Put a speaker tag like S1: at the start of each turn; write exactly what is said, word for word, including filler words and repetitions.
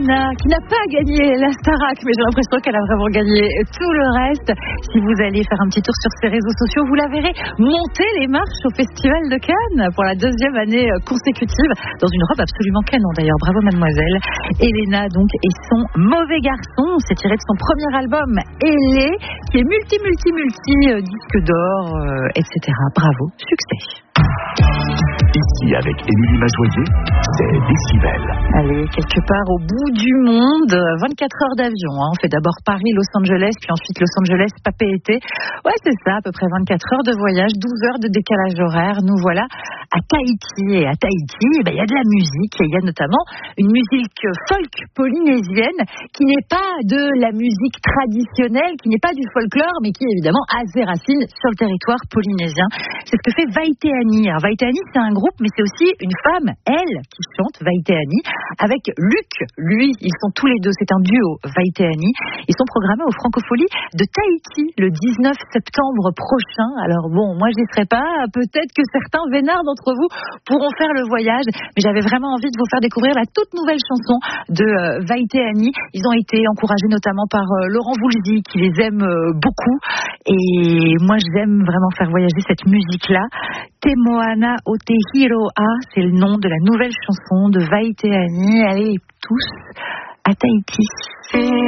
S1: Elena, qui n'a pas gagné la Starac, mais j'ai l'impression qu'elle a vraiment gagné tout le reste. Si vous allez faire un petit tour sur ses réseaux sociaux, vous la verrez monter les marches au Festival de Cannes pour la deuxième année consécutive, dans une robe absolument canon d'ailleurs. Bravo mademoiselle. Elena donc et son mauvais garçon, c'est tiré de son premier album Elé, qui est multi multi multi euh, disque d'or, euh, et cetera. Bravo, succès.
S2: Ici avec Émilie Majoyer, c'est Décibel.
S1: Allez, quelque part au bout du monde, vingt-quatre heures d'avion. Hein. On fait d'abord Paris-Los Angeles, puis ensuite Los Angeles-Papeete. Ouais, c'est ça, à peu près vingt-quatre heures de voyage, douze heures de décalage horaire. Nous voilà à Tahiti. Et à Tahiti, il ben, y a de la musique. Il y a notamment une musique folk polynésienne qui n'est pas de la musique traditionnelle, qui n'est pas du folklore, mais qui évidemment a ses racines sur le territoire polynésien. C'est ce que fait Vaiteani. Alors, Vaiteani, c'est un groupe, mais c'est aussi une femme, elle, qui chante, Vaiteani, avec Luc. Lui, ils sont tous les deux, c'est un duo, Vaiteani. Ils sont programmés au Francofolie de Tahiti le dix-neuf septembre prochain. Alors bon, moi j'y serai pas, peut-être que certains vénards d'entre vous pourront faire le voyage, mais j'avais vraiment envie de vous faire découvrir la toute nouvelle chanson de euh, Vaiteani. Ils ont été encouragés notamment par euh, Laurent Voulzy, qui les aime euh, beaucoup, et moi j'aime vraiment faire voyager cette musique-là. Te Moana o Te Hiroa, c'est le nom de la nouvelle chanson de Vaiteani. Allez tous à Tahiti.